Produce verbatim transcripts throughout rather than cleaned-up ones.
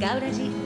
ガウラジ。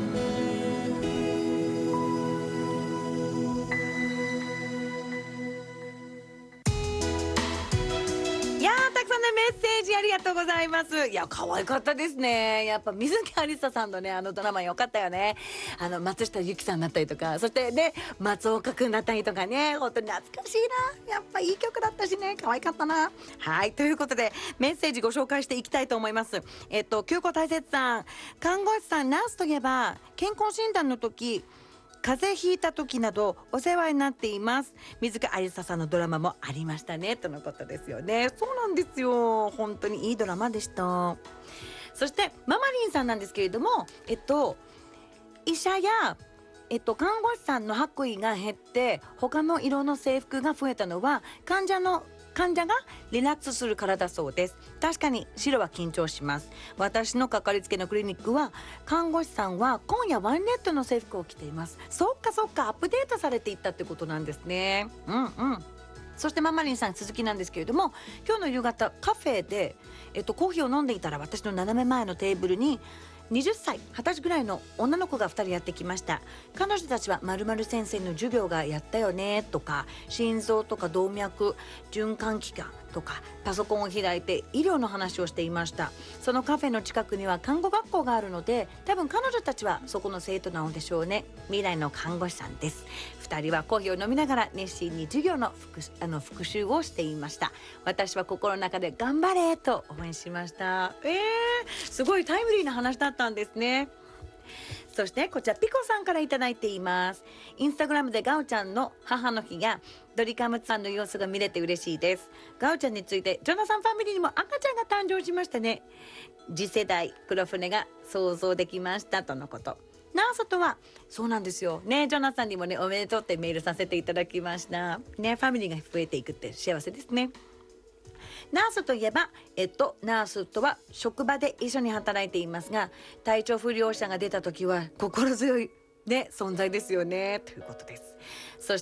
いやー、たくさんのメッセージありがとうございます。いや、可愛かったですね。やっぱ水木有沙さんのね、あのドラマ良かったよね。あの松下由樹さんだったりとか、そしてね、松岡くんだったりとかね、本当に懐かしいな。やっぱいい曲だったしね、可愛かったな。はい、ということでメッセージご紹介していきたいと思います。えっと久子大切さん、看護師さん、ナースといえば健康診断の時、風邪ひいた時などお世話になっています。水木有沙さんのドラマもありましたね、とのことですよね。そうなんですよ、本当にいいドラマでした。そしてママリンさんなんですけれども、えっと医者やえっと、看護師さんの白衣が減って他の色の制服が増えたのは患者の患者がリラックスするからだそうです。確かに白は緊張します。私のかかりつけのクリニックは看護師さんは今夜ワンレッドの制服を着ています。そっかそっか、アップデートされていったってことなんですね。うんうん。そしてママリンさん、続きなんですけれども、今日の夕方カフェで、えっと、コーヒーを飲んでいたら私の斜め前のテーブルにはたち、はたちぐらいの女の子がふたりやってきました。彼女たちは〇〇先生の授業がやったよねとか、心臓とか動脈、循環器官とかパソコンを開いて医療の話をしていました。そのカフェの近くには看護学校があるので、多分彼女たちはそこの生徒なのでしょうね。未来の看護師さんです。ふたりはコーヒーを飲みながら熱心に授業の 復, あの復習をしていました。私は心の中で頑張れと応援しました。えー、すごいタイムリーな話だったんですね。そしてこちらピコさんからいただいています。インスタグラムでガオちゃんの母の日やドリカムさんの様子が見れて嬉しいです。ガオちゃんについてジョナサンファミリーにも赤ちゃんが誕生しましたね。次世代黒船が想像できましたとのこと。ナースとはそうなんですよね。ジョナサンにもね、おめでとうってメールさせていただきましたね。ファミリーが増えていくって幸せですね。ナースといえば、えっと、ナースとは職場で一緒に働いていますが、体調不良者が出た時は心強い、ね、存在ですよね、ということです。そして